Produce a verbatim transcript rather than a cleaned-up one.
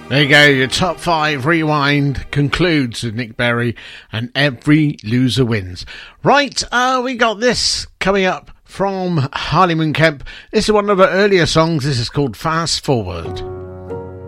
There you go, your top five rewind concludes with Nick Berry and Every Loser Wins. Right, uh, we got this coming up from Harley Moon Kemp. This is one of her earlier songs. This is called Fast Forward.